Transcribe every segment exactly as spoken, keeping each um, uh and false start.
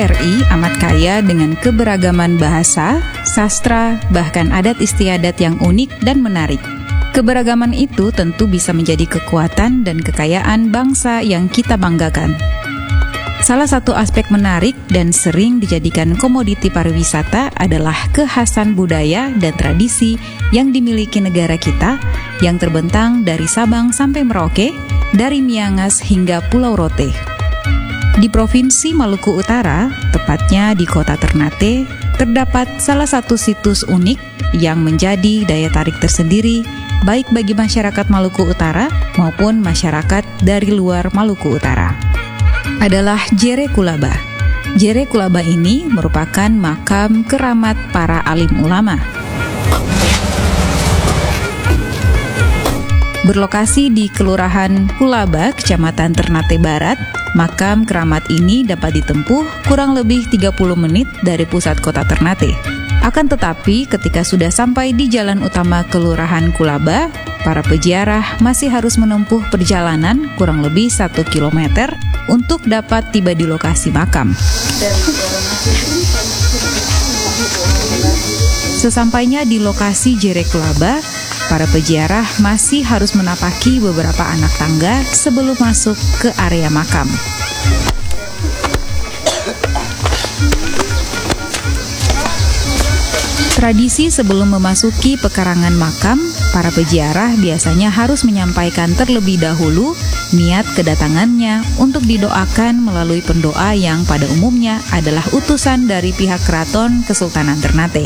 R I amat kaya dengan keberagaman bahasa, sastra, bahkan adat istiadat yang unik dan menarik. Keberagaman itu tentu bisa menjadi kekuatan dan kekayaan bangsa yang kita banggakan. Salah satu aspek menarik dan sering dijadikan komoditi pariwisata adalah kekhasan budaya dan tradisi yang dimiliki negara kita yang terbentang dari Sabang sampai Merauke, dari Miangas hingga Pulau Rote. Di Provinsi Maluku Utara, tepatnya di Kota Ternate, terdapat salah satu situs unik yang menjadi daya tarik tersendiri baik bagi masyarakat Maluku Utara maupun masyarakat dari luar Maluku Utara. Adalah Jere Kulaba. Jere Kulaba ini merupakan makam keramat para alim ulama. Berlokasi di Kelurahan Kulaba, Kecamatan Ternate Barat, makam keramat ini dapat ditempuh kurang lebih tiga puluh menit dari pusat kota Ternate. Akan tetapi, ketika sudah sampai di jalan utama Kelurahan Kulaba, para peziarah masih harus menempuh perjalanan kurang lebih satu kilometer untuk dapat tiba di lokasi makam. Sesampainya di lokasi Jere Kulaba, para peziarah masih harus menapaki beberapa anak tangga sebelum masuk ke area makam. Tradisi sebelum memasuki pekarangan makam, para peziarah biasanya harus menyampaikan terlebih dahulu niat kedatangannya untuk didoakan melalui pendoa yang pada umumnya adalah utusan dari pihak keraton Kesultanan Ternate.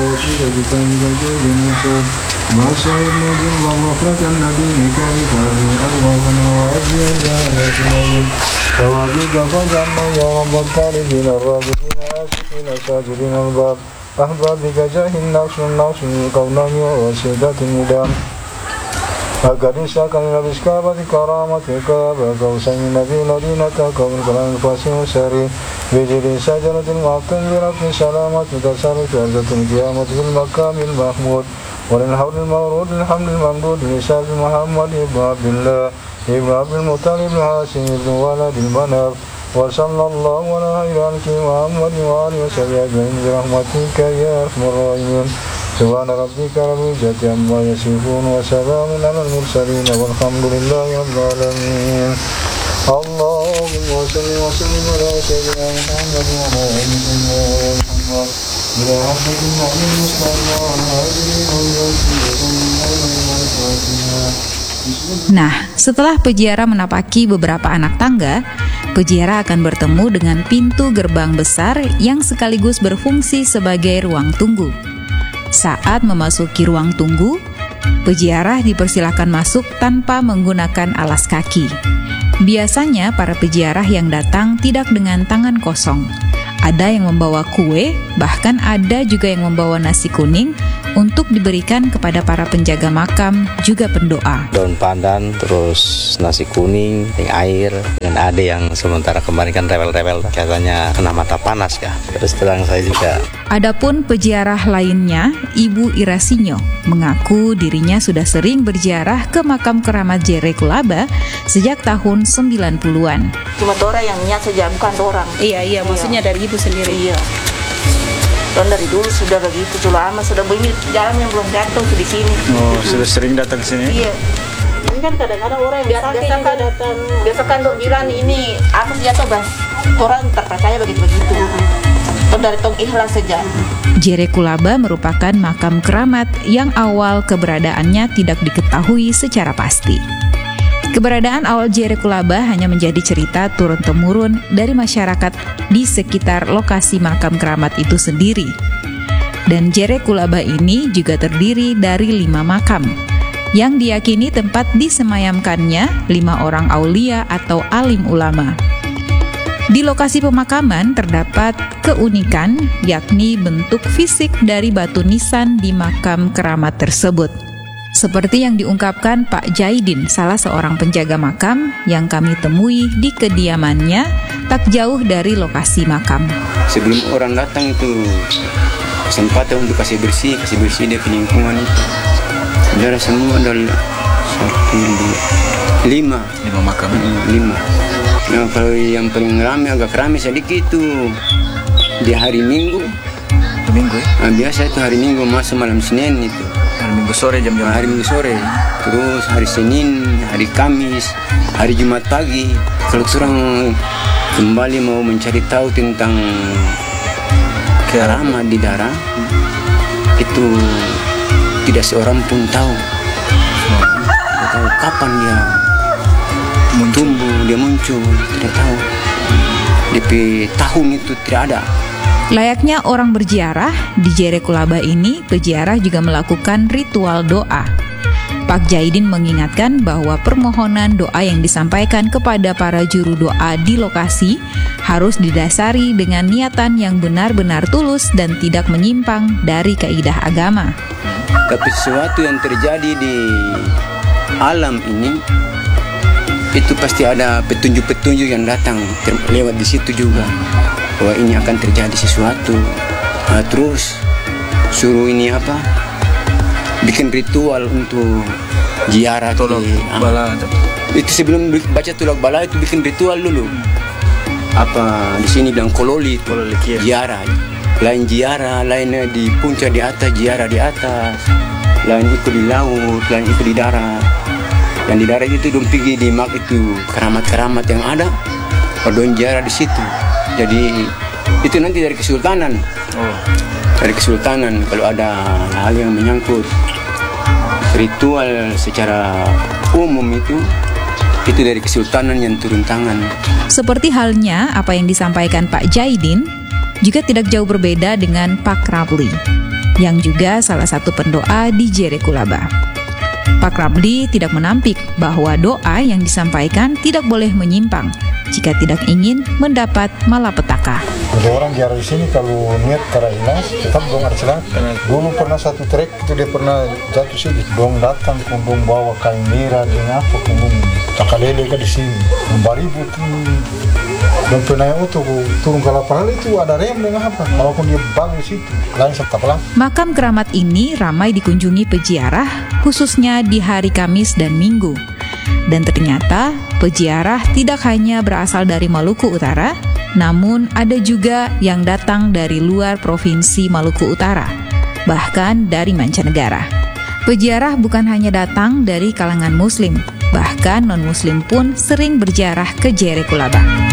Ahbabika jahin nafsun nafsun kaunani wa wasidatin nidam agar disahkan habis kabati karamatika bakausan nabi ladinata kaum kalan fasil sari bijili sajaratin maqtan biratin salamat mutasarrif warzatin kiamat bil makamil mahmud walil hawlil mawrud alhamdul mamdud lisab muhammad ibn abdullah ibn abdul muttalib hasim ibn waladil manaf وصلى الله على خير محمد وآله وصحبه أجمعين برحمتك يا أرحم الراحمين سبحان ربك رب العزة عما يصفون وسلام على المرسلين والحمد لله رب العالمين اللهم صل وسلم على سيدنا محمد وعلى آله وصحبه إلى رحمة الله المستعان Nah, setelah peziarah menapaki beberapa anak tangga, peziarah akan bertemu dengan pintu gerbang besar yang sekaligus berfungsi sebagai ruang tunggu. Saat memasuki ruang tunggu, peziarah dipersilakan masuk tanpa menggunakan alas kaki. Biasanya para peziarah yang datang tidak dengan tangan kosong. Ada yang membawa kue, bahkan ada juga yang membawa nasi kuning untuk diberikan kepada para penjaga makam, juga pendoa. Daun pandan, terus nasi kuning, air, dan ada yang sementara kemarin kan rewel-rewel, katanya kena mata panas ya. Terus terang saya juga. Adapun peziarah lainnya, Ibu Irasinyo, mengaku dirinya sudah sering berziarah ke makam keramat Jere Kulaba sejak tahun sembilan puluhan. Cuma Dora yang niat saja, bukan orang. Iya, iya, maksudnya dari ibu sendiri. Iya. Dan dari dulu sudah begitu, sudah lama, sudah begini jalan yang belum jatuh di sini. Oh, gitu. Sudah sering datang ke sini? Iya. Ini kan kadang-kadang orang yang biasa biasa kan datang, biasa kan dok bilang ini apa jatuh bang, orang terpercaya begitu-begitu. Dan dari tong ikhlas saja. Jere Kulaba merupakan makam keramat yang awal keberadaannya tidak diketahui secara pasti. Keberadaan awal Jere Kulaba hanya menjadi cerita turun-temurun dari masyarakat di sekitar lokasi makam keramat itu sendiri. Dan Jere Kulaba ini juga terdiri dari lima makam, yang diyakini tempat disemayamkannya lima orang aulia atau alim ulama. Di lokasi pemakaman terdapat keunikan, yakni bentuk fisik dari batu nisan di makam keramat tersebut. Seperti yang diungkapkan Pak Jaidin, salah seorang penjaga makam yang kami temui di kediamannya tak jauh dari lokasi makam. Sebelum orang datang itu kesempatan untuk kasih bersih, kasih bersih dia ke lingkungan itu. Saudara semua adalah satu, dua, lima. Lima makam. Lima. Nah, kalau yang paling ramai, agak ramai sedikit itu di hari Minggu. Hari Minggu ya? Nah, biasa itu hari Minggu masuk malam Senin itu. Hari Minggu sore jam-jam. Nah, hari Minggu sore. Terus hari Senin, hari Kamis, hari Jumat pagi. Kalau orang kembali mau mencari tahu tentang keramat di darah, itu tidak seorang pun tahu. Tidak tahu kapan dia tumbuh, dia muncul, tidak tahu. D P tahun itu tidak ada. Layaknya orang berziarah, di Jerekulaba ini peziarah juga melakukan ritual doa. Pak Jaidin mengingatkan bahwa permohonan doa yang disampaikan kepada para juru doa di lokasi harus didasari dengan niatan yang benar-benar tulus dan tidak menyimpang dari kaidah agama. Tapi sesuatu yang terjadi di alam ini, itu pasti ada petunjuk-petunjuk yang datang lewat di situ juga, bahwa ini akan terjadi sesuatu. Nah, terus suruh ini apa, bikin ritual untuk ziarah Tolak ke, bala. Itu sebelum baca tulak bala itu bikin ritual dulu. Apa di sini bilang kololi, Kololi, iya. ziarah. Lain ziarah, lain di puncak di atas, ziarah di atas. Lain ikut di laut, lain ikut di darat. Yang di darat itu dong pergi di mak itu keramat-keramat yang ada, dong ziarah di situ. Jadi itu nanti dari kesultanan. Oh. Dari kesultanan kalau ada hal yang menyangkut ritual secara umum itu itu dari kesultanan yang turun tangan. Seperti halnya apa yang disampaikan Pak Jaidin, juga tidak jauh berbeda dengan Pak Rabli, yang juga salah satu pendoa di Jerekulaba. Pak Rabli tidak menampik bahwa doa yang disampaikan tidak boleh menyimpang jika tidak ingin mendapat malapetaka. Ada orang ziarah di sini kalau niat karena ilas, tetap dong ada celaka. Dulu pernah satu trek itu dia pernah jatuh sini, dong datang, dong bawa kain merah dengan apa, dong takalele ke di sini, baribu tuh, dong pernah itu turun ke lapangan itu ada rem dengan apa, walaupun dia bagus situ, lain serta pelan. Makam keramat ini ramai dikunjungi peziarah, khususnya di hari Kamis dan Minggu. Dan ternyata peziarah tidak hanya berasal dari Maluku Utara, namun ada juga yang datang dari luar provinsi Maluku Utara, bahkan dari mancanegara. Peziarah bukan hanya datang dari kalangan Muslim, bahkan non-Muslim pun sering berziarah ke Jerekulaba.